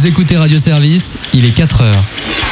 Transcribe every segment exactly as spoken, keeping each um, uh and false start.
écoutez Radio Service, il est quatre heures.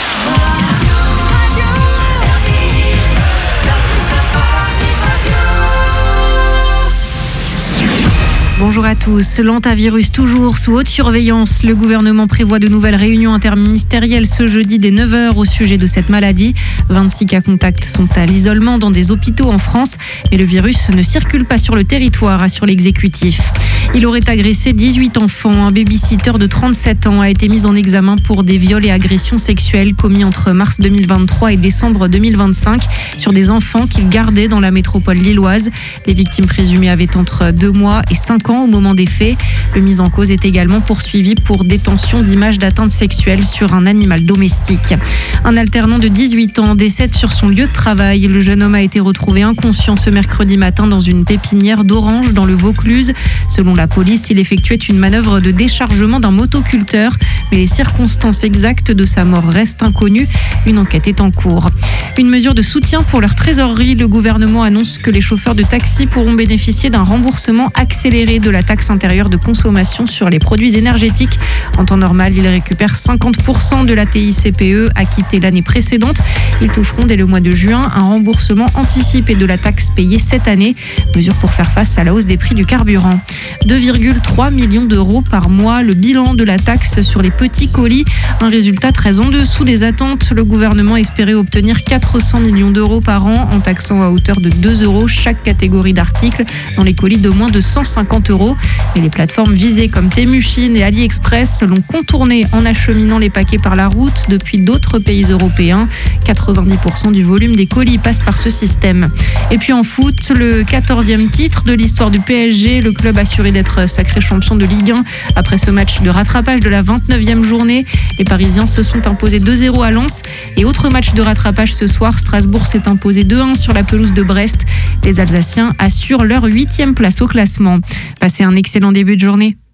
Bonjour à tous. L'hantavirus toujours sous haute surveillance. Le gouvernement prévoit de nouvelles réunions interministérielles ce jeudi dès neuf heures au sujet de cette maladie. vingt-six cas contacts sont à l'isolement dans des hôpitaux en France. Mais le virus ne circule pas sur le territoire, assure l'exécutif. Il aurait agressé dix-huit enfants. Un baby-sitter de trente-sept ans a été mis en examen pour des viols et agressions sexuelles commis entre mars deux mille vingt-trois et décembre deux mille vingt-cinq sur des enfants qu'il gardait dans la métropole lilloise. Les victimes présumées avaient entre deux mois et cinq ans au moment des faits. Le mis en cause est également poursuivi pour détention d'images d'atteinte sexuelle sur un animal domestique. Un alternant de dix-huit ans décède sur son lieu de travail. Le jeune homme a été retrouvé inconscient ce mercredi matin dans une pépinière d'oranges dans le Vaucluse. Selon la police, il effectuait une manœuvre de déchargement d'un motoculteur, mais les circonstances exactes de sa mort restent inconnues. Une enquête est en cours. Une mesure de soutien pour leur trésorerie. Le gouvernement annonce que les chauffeurs de taxi pourront bénéficier d'un remboursement accéléré de la taxe intérieure de consommation sur les produits énergétiques. En temps normal, ils récupèrent cinquante pour cent de la T I C P E acquittée l'année précédente. Ils toucheront dès le mois de juin un remboursement anticipé de la taxe payée cette année. Mesure pour faire face à la hausse des prix du carburant. deux virgule trois millions d'euros par mois, le bilan de la taxe sur les petits colis. Un résultat très en dessous des attentes. Le gouvernement espérait obtenir quatre cents millions d'euros par an en taxant à hauteur de deux euros chaque catégorie d'articles dans les colis de moins de cent cinquante euros. Mais les plateformes visées comme Temu Chine et AliExpress l'ont contourné en acheminant les paquets par la route depuis d'autres pays européens. quatre-vingt-dix pour cent du volume des colis passe par ce système. Et puis en foot, le quatorzième titre de l'histoire du P S G. Le club assuré d'être sacré champion de Ligue un. Après ce match de rattrapage de la vingt-neuvième journée, les Parisiens se sont imposés deux zéro à Lens. Et autre match de rattrapage ce soir, Strasbourg s'est imposé deux un sur la pelouse de Brest. Les Alsaciens assurent leur huitième place au classement. Passez un excellent début de journée.